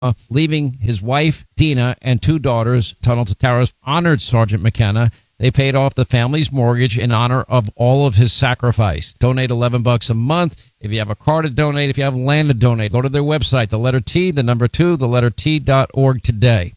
leaving his wife, Dina, and 2 daughters. Tunnel to Towers honored Sergeant McKenna. They paid off the family's mortgage in honor of all of his sacrifice. Donate $11 a month. If you have a car to donate, if you have land to donate, go to their website, the letter T, the number 2, the letter T.org today.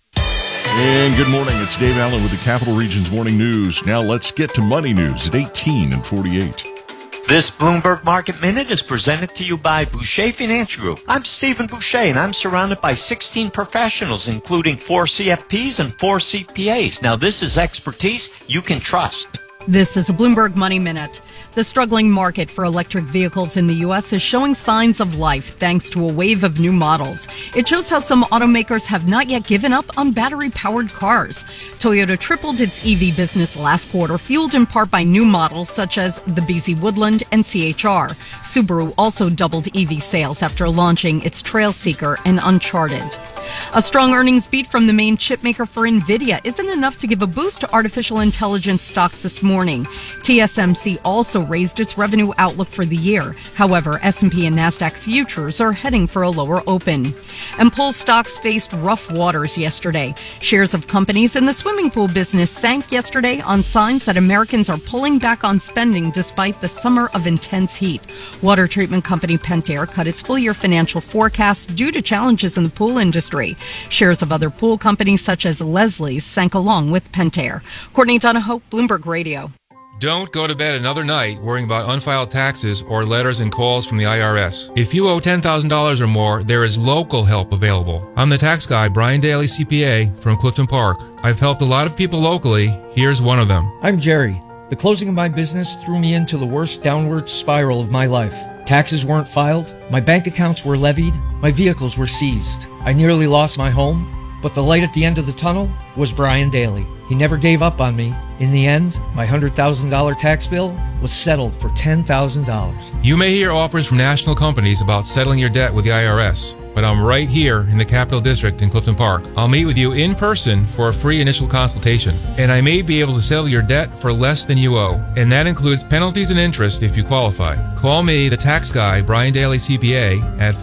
And good morning. It's Dave Allen with the Capital Region's Morning News. Now let's get to money news at 18 and 48. This Bloomberg Market Minute is presented to you by Boucher Financial Group. I'm Stephen Boucher, and I'm surrounded by 16 professionals, including 4 CFPs and 4 CPAs. Now, this is expertise you can trust. This is a Bloomberg Money Minute. The struggling market for electric vehicles in the U.S. is showing signs of life thanks to a wave of new models. It shows how some automakers have not yet given up on battery-powered cars. Toyota tripled its EV business last quarter, fueled in part by new models such as the BZ Woodland and CHR. Subaru also doubled EV sales after launching its Trailseeker and Uncharted. A strong earnings beat from the main chipmaker for NVIDIA isn't enough to give a boost to artificial intelligence stocks this morning. TSMC also raised its revenue outlook for the year. However, S&P and NASDAQ futures are heading for a lower open. And pool stocks faced rough waters yesterday. Shares of companies in the swimming pool business sank yesterday on signs that Americans are pulling back on spending despite the summer of intense heat. Water treatment company Pentair cut its full-year financial forecast due to challenges in the pool industry. Shares of other pool companies such as Leslie's sank along with Pentair. Courtney Donahoe, Bloomberg Radio. Don't go to bed another night worrying about unfiled taxes or letters and calls from the IRS. If you owe $10,000 or more, there is local help available. I'm the tax guy, Brian Daly, CPA, from Clifton Park. I've helped a lot of people locally. Here's one of them. I'm Jerry. The closing of my business threw me into the worst downward spiral of my life. Taxes weren't filed, my bank accounts were levied, my vehicles were seized. I nearly lost my home, but the light at the end of the tunnel was Brian Daly. He never gave up on me. In the end, my $100,000 tax bill was settled for $10,000. You may hear offers from national companies about settling your debt with the IRS, but I'm right here in the Capital District in Clifton Park. I'll meet with you in person for a free initial consultation, and I may be able to settle your debt for less than you owe, and that includes penalties and interest if you qualify. Call me, the tax guy, Brian Daly CPA, at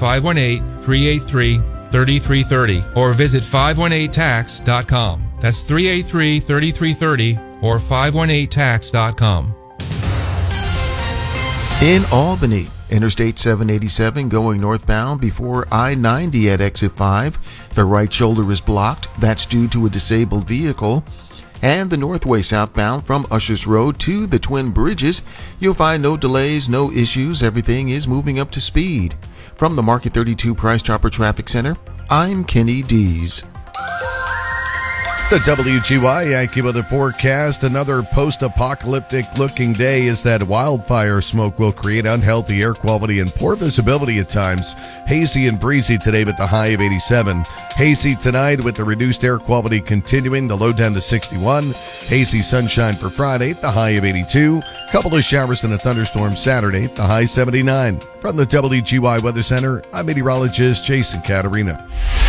518-383-3330, or visit 518tax.com. That's 383-3330 or 518tax.com. In Albany, Interstate 787 going northbound before I-90 at exit 5. The right shoulder is blocked. That's due to a disabled vehicle. And the northway southbound from Ushers Road to the Twin Bridges. You'll find no delays, no issues. Everything is moving up to speed. From the Market 32 Price Chopper Traffic Center, I'm Kenny Dees. The WGY AccuWeather forecast, another post-apocalyptic looking day is that wildfire smoke will create unhealthy air quality and poor visibility at times. Hazy and breezy today with the high of 87. Hazy tonight with the reduced air quality continuing, the low down to 61. Hazy sunshine for Friday, the high of 82. Couple of showers and a thunderstorm Saturday, the high 79. From the WGY Weather Center, I'm meteorologist Jason Caterina.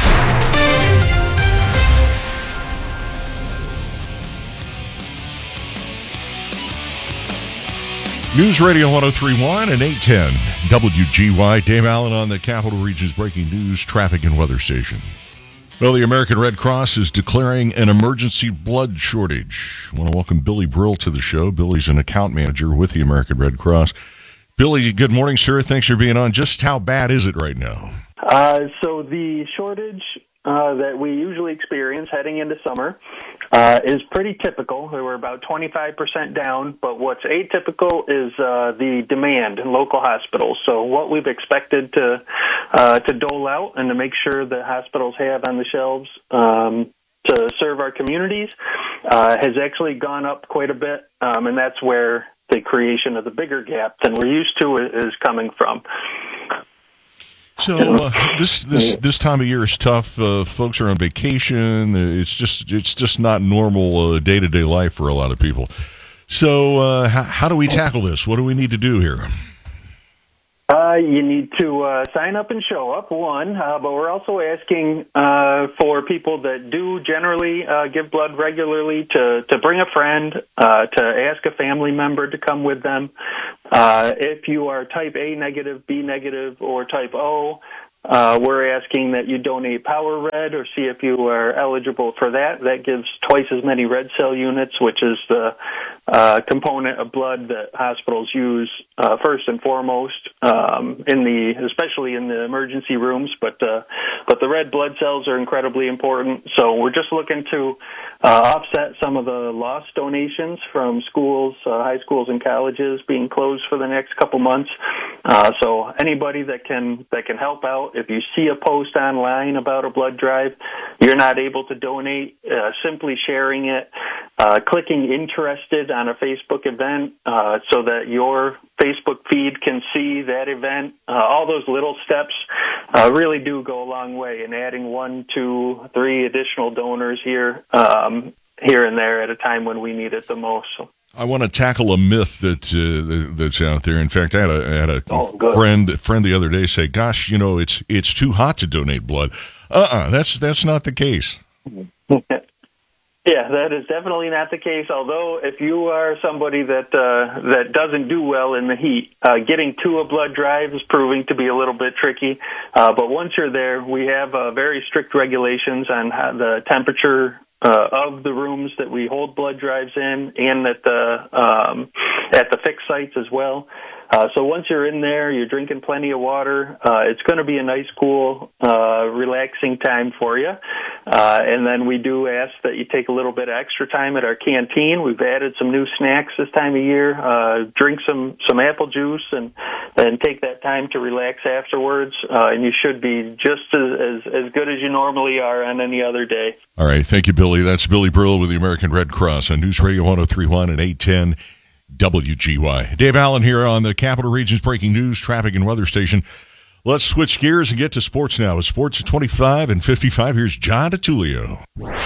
News Radio 103.1 and 810 WGY. Dave Allen on the Capital Region's breaking news, traffic, and weather station. Well, the American Red Cross is declaring an emergency blood shortage. I want to welcome Billy Brill to the show. Billy's an account manager with the American Red Cross. Billy, good morning, sir. Thanks for being on. Just how bad is it right now? So the shortage that we usually experience heading into summer is pretty typical. We're about 25% down, but what's atypical is the demand in local hospitals. So what we've expected to dole out and to make sure that hospitals have on the shelves to serve our communities has actually gone up quite a bit, and that's where the creation of the bigger gap than we're used to is coming from. So this time of year is tough. Folks are on vacation. It's just not normal day-to-day life for a lot of people. So how do we tackle this? What do we need to do here? You need to sign up and show up, one, but we're also asking for people that do generally give blood regularly to bring a friend, to ask a family member to come with them. If you are type A negative, B negative, or type O, we're asking that you donate Power Red or see if you are eligible for that. That gives twice as many red cell units, which is the component of blood that hospitals use first and foremost, especially in the emergency rooms. But the red blood cells are incredibly important. So we're just looking to offset some of the lost donations from schools, high schools and colleges being closed for the next couple months. So anybody that can help out, if you see a post online about a blood drive, you're not able to donate, simply sharing it, clicking interested on a Facebook event so that your Facebook feed can see that event. All those little steps really do go a long way in adding 1, 2, 3 additional donors here and there at a time when we need it the most. So. I want to tackle a myth that's out there. In fact, I had a friend the other day say, "Gosh, it's too hot to donate blood." That's not the case. Yeah, that is definitely not the case. Although, if you are somebody that doesn't do well in the heat, getting to a blood drive is proving to be a little bit tricky. But once you're there, we have very strict regulations on how the temperature of the rooms that we hold blood drives in, and at the fixed sites as well. So once you're in there, you're drinking plenty of water. It's going to be a nice, cool, relaxing time for you. And then we do ask that you take a little bit of extra time at our canteen. We've added some new snacks this time of year. Drink some apple juice and take that time to relax afterwards. And you should be just as good as you normally are on any other day. All right. Thank you, Billy. That's Billy Brill with the American Red Cross on News Radio 103.1 and 810 WGY. Dave Allen here on the Capital Region's breaking news, traffic, and weather station. Let's switch gears and get to sports now. With sports at 25 and 55, here's John DiTullio.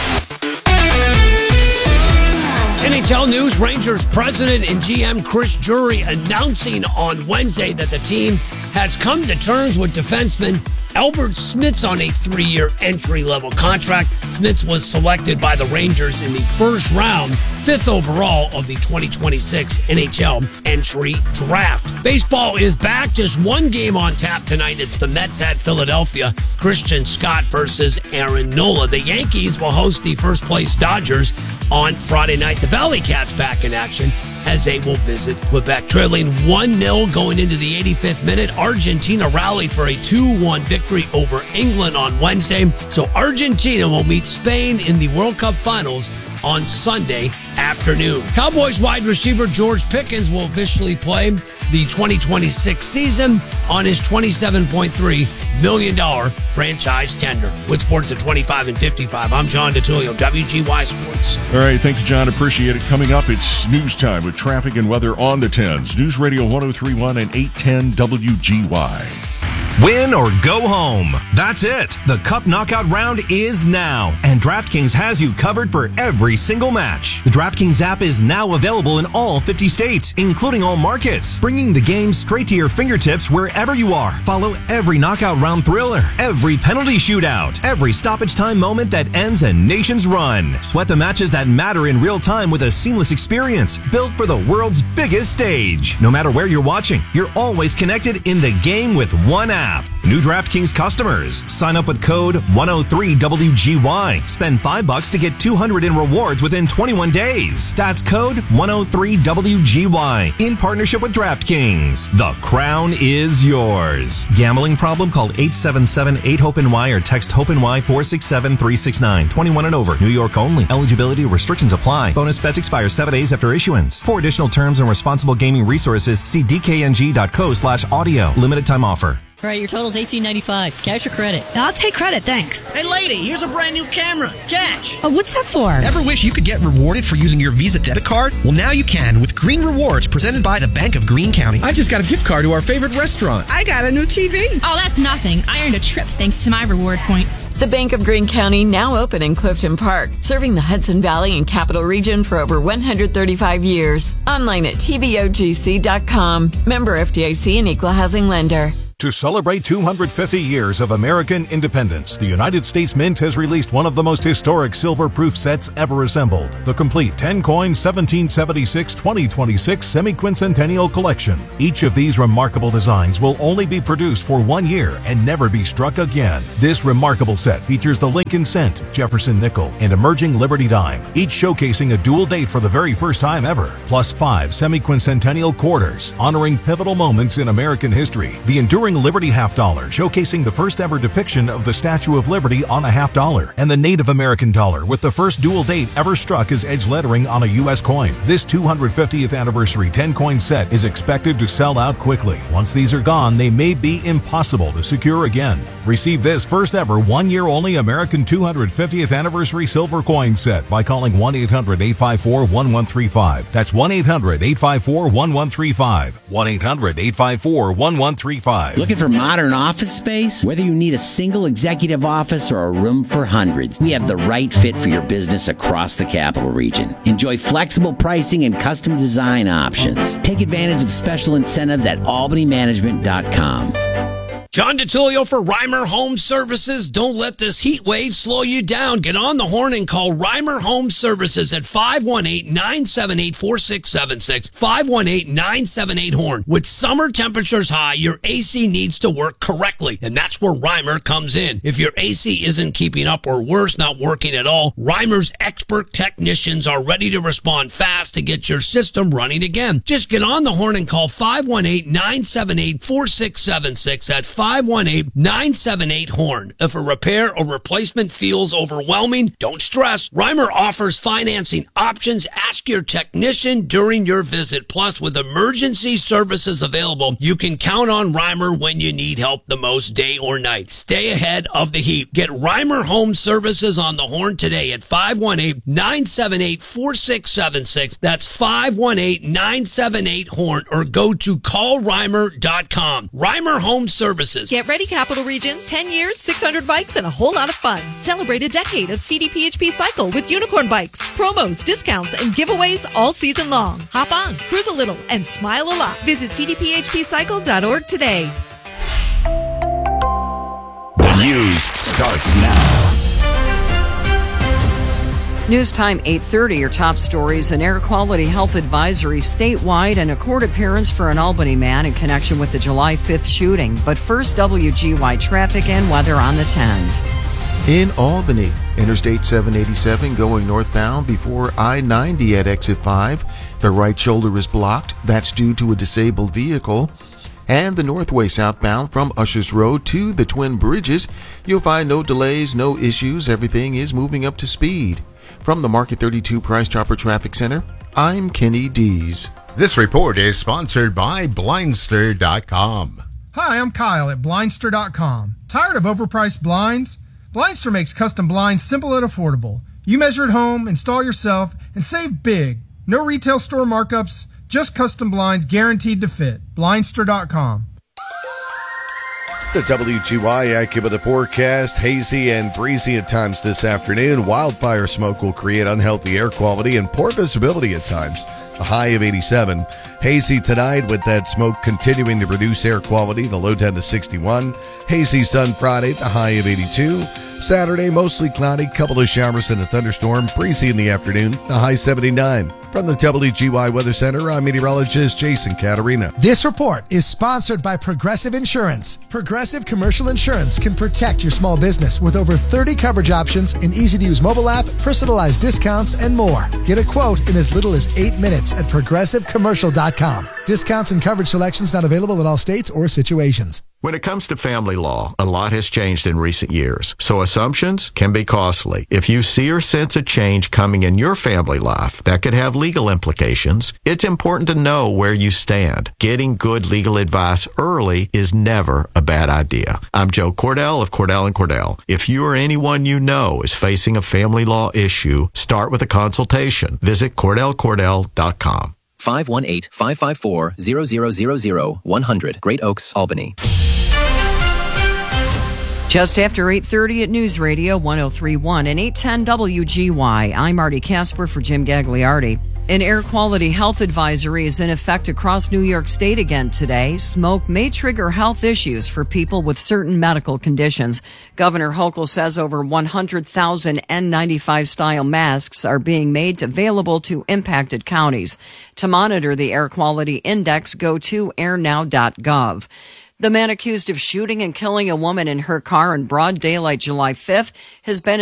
NHL News, Rangers president and GM Chris Drury announcing on Wednesday that the team has come to terms with defenseman Albert Smits on a 3-year entry-level contract. Smits was selected by the Rangers in the first round, 5th overall of the 2026 NHL entry draft. Baseball is back. Just one game on tap tonight. It's the Mets at Philadelphia. Christian Scott versus Aaron Nola. The Yankees will host the first-place Dodgers on Friday night. The Valley Cats back in action as they will visit Quebec. Trailing 1-0 going into the 85th minute. Argentina rally for a 2-1 victory over England on Wednesday. So Argentina will meet Spain in the World Cup Finals on Sunday afternoon. Cowboys wide receiver George Pickens will officially play the 2026 season on his $27.3 million franchise tender. With sports at 25 and 55, I'm John DiTullio, WGY Sports. All right, thank you, John. Appreciate it. Coming up, it's news time with traffic and weather on the 10s. News Radio 103.1 and 810 WGY. Win or go home. That's it. The Cup Knockout Round is now, and DraftKings has you covered for every single match. The DraftKings app is now available in all 50 states, including all markets, bringing the game straight to your fingertips wherever you are. Follow every knockout round thriller, every penalty shootout, every stoppage time moment that ends a nation's run. Sweat the matches that matter in real time with a seamless experience built for the world's biggest stage. No matter where you're watching, you're always connected in the game with one app. New DraftKings customers, sign up with code 103WGY. Spend $5 to get $200 in rewards within 21 days. That's code 103WGY in partnership with DraftKings. The crown is yours. Gambling problem? Call 877-8-HOPE-NY or text HOPE-NY 467-369. 21 and over. New York only. Eligibility restrictions apply. Bonus bets expire 7 days after issuance. For additional terms and responsible gaming resources, see dkng.co/audio. Limited time offer. All right, your total's $18.95. Cash or credit? I'll take credit, thanks. Hey, lady, here's a brand new camera. Cash. Oh, what's that for? Ever wish you could get rewarded for using your Visa debit card? Well, now you can with Green Rewards presented by the Bank of Greene County. I just got a gift card to our favorite restaurant. I got a new TV. Oh, that's nothing. I earned a trip thanks to my reward points. The Bank of Greene County now open in Clifton Park, serving the Hudson Valley and Capital Region for over 135 years. Online at tbogc.com. Member FDIC and Equal Housing Lender. To celebrate 250 years of American independence, the United States Mint has released one of the most historic silver-proof sets ever assembled. The complete 10-coin 1776-2026 semi-quincentennial collection. Each of these remarkable designs will only be produced for 1 year and never be struck again. This remarkable set features the Lincoln Cent, Jefferson Nickel, and emerging Liberty Dime, each showcasing a dual date for the very first time ever, plus 5 semi-quincentennial quarters, honoring pivotal moments in American history. The enduring Liberty half dollar, showcasing the first ever depiction of the Statue of Liberty on a half dollar, and the Native American dollar with the first dual date ever struck as edge lettering on a U.S. coin. This 250th anniversary 10-coin set is expected to sell out quickly. Once these are gone, they may be impossible to secure again. Receive this first ever 1 year only American 250th anniversary silver coin set by calling 1-800-854-1135. That's 1-800-854-1135. 1-800-854-1135. Looking for modern office space? Whether you need a single executive office or a room for hundreds, we have the right fit for your business across the capital region. Enjoy flexible pricing and custom design options. Take advantage of special incentives at albanymanagement.com. John DiTullio for Reimer Home Services. Don't let this heat wave slow you down. Get on the horn and call Reimer Home Services at 518-978-4676. 518-978-HORN. With summer temperatures high, your AC needs to work correctly, and that's where Reimer comes in. If your AC isn't keeping up or worse, not working at all, Reimer's expert technicians are ready to respond fast to get your system running again. Just get on the horn and call 518-978-4676. That's 518-978-HORN. If a repair or replacement feels overwhelming, don't stress. Reimer offers financing options. Ask your technician during your visit. Plus, with emergency services available, you can count on Reimer when you need help the most, day or night. Stay ahead of the heat. Get Reimer Home Services on the horn today at 518-978-4676. That's 518-978-HORN, or go to callreimer.com. Reimer Home Services. Get ready, Capital Region. 10 years, 600 bikes, and a whole lot of fun. Celebrate a decade of CDPHP Cycle with unicorn bikes, promos, discounts, and giveaways all season long. Hop on, cruise a little, and smile a lot. Visit cdphpcycle.org today. The news starts now. News time 8:30. Your top stories: an air quality health advisory statewide and a court appearance for an Albany man in connection with the July 5th shooting. But first, WGY traffic and weather on the 10s. In Albany, Interstate 787 going northbound before I-90 at exit 5. The right shoulder is blocked. That's due to a disabled vehicle. And the Northway southbound from Ushers Road to the Twin Bridges. You'll find no delays, no issues. Everything is moving up to speed. From the Market 32 Price Chopper Traffic Center, I'm Kenny Dees. This report is sponsored by Blindster.com. Hi, I'm Kyle at Blindster.com. Tired of overpriced blinds? Blindster makes custom blinds simple and affordable. You measure at home, install yourself, and save big. No retail store markups, just custom blinds guaranteed to fit. Blindster.com. The WGY AccuWeather forecast: hazy and breezy at times this afternoon. Wildfire smoke will create unhealthy air quality and poor visibility at times. A high of 87. Hazy tonight with that smoke continuing to reduce air quality. The low down to 61. Hazy sun Friday, the high of 82. Saturday, mostly cloudy, couple of showers and a thunderstorm. Breezy in the afternoon, the high 79. From the WGY Weather Center, I'm meteorologist Jason Caterina. This report is sponsored by Progressive Insurance. Progressive Commercial Insurance can protect your small business with over 30 coverage options, an easy-to-use mobile app, personalized discounts, and more. Get a quote in as little as 8 minutes at ProgressiveCommercial.com. Discounts and coverage selections not available in all states or situations. When it comes to family law, a lot has changed in recent years, so assumptions can be costly. If you see or sense a change coming in your family life that could have legal implications, it's important to know where you stand. Getting good legal advice early is never a bad idea. I'm Joe Cordell of Cordell & Cordell. If you or anyone you know is facing a family law issue, start with a consultation. Visit CordellCordell.com. 518-554-0000 100 Great Oaks, Albany. Just after 8:30 at News Radio 103.1 and 810 WGY. I'm Marty Casper for Jim Gagliardi. An air quality health advisory is in effect across New York State again today. Smoke may trigger health issues for people with certain medical conditions. Governor Hochul says over 100,000 N95 style masks are being made available to impacted counties. To monitor the air quality index, go to airnow.gov. The man accused of shooting and killing a woman in her car in broad daylight July 5th has been